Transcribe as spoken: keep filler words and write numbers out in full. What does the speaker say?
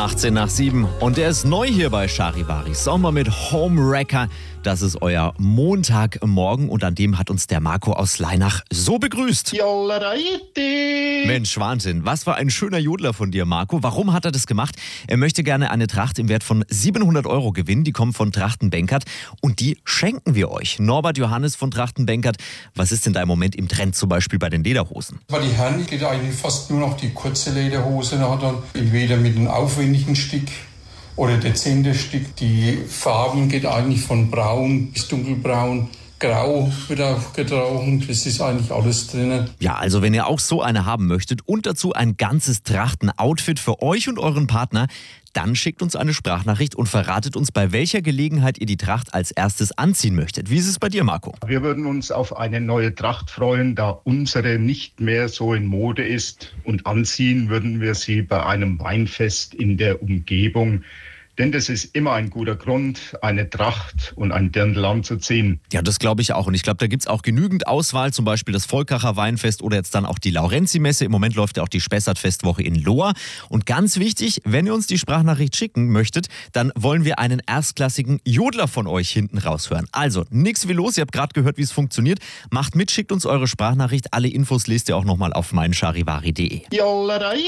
achtzehn nach sieben und er ist neu hier bei Charivari. Sommer mit Homewrecker. Das ist euer Montagmorgen und an dem hat uns der Marco aus Leinach so begrüßt. Mensch, Wahnsinn. Was für ein schöner Jodler von dir, Marco. Warum hat er das gemacht? Er möchte gerne eine Tracht im Wert von siebenhundert Euro gewinnen. Die kommt von Trachtenbenkert und die schenken wir euch. Norbert Johannes von Trachtenbenkert, was ist denn da im Moment im Trend, zum Beispiel bei den Lederhosen? Bei den Herren geht eigentlich fast nur noch die kurze Lederhose nach, dann entweder mit einem aufwendigen Stück oder dezente Stück. Die Farben geht eigentlich von braun bis dunkelbraun. Grau wird auch getragen, das ist eigentlich alles drinnen. Ja, also wenn ihr auch so eine haben möchtet und dazu ein ganzes Trachten-Outfit für euch und euren Partner, dann schickt uns eine Sprachnachricht und verratet uns, bei welcher Gelegenheit ihr die Tracht als erstes anziehen möchtet. Wie ist es bei dir, Marco? Wir würden uns auf eine neue Tracht freuen, da unsere nicht mehr so in Mode ist. Und anziehen würden wir sie bei einem Weinfest in der Umgebung. Denn das ist immer ein guter Grund, eine Tracht und ein Dirndl anzuziehen. Ja, das glaube ich auch. Und ich glaube, da gibt es auch genügend Auswahl, zum Beispiel das Volkacher Weinfest oder jetzt dann auch die Laurenzi-Messe. Im Moment läuft ja auch die Spessart-Festwoche in Lohr. Und ganz wichtig, wenn ihr uns die Sprachnachricht schicken möchtet, dann wollen wir einen erstklassigen Jodler von euch hinten raushören. Also, nix wie los. Ihr habt gerade gehört, wie es funktioniert. Macht mit, schickt uns eure Sprachnachricht. Alle Infos lest ihr auch nochmal auf meincharivari punkt de.